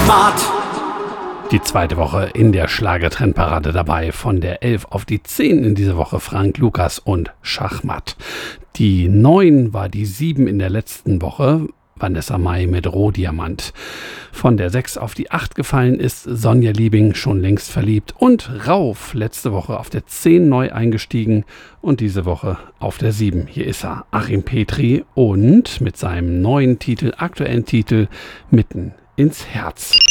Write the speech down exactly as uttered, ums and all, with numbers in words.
Schachmatt. Die zweite Woche in der Schlagertrendparade dabei. Von der elf auf die zehn in dieser Woche Frank Lukas und Schachmatt. Die neun war die sieben in der letzten Woche. Vanessa Mai mit Rohdiamant. Von der sechs auf die acht gefallen ist Sonja Liebing, schon längst verliebt. Und Rauf, letzte Woche auf der zehn neu eingestiegen und diese Woche auf der sieben. Hier ist er, Achim Petri und mit seinem neuen Titel, aktuellen Titel, Mitten ins Herz.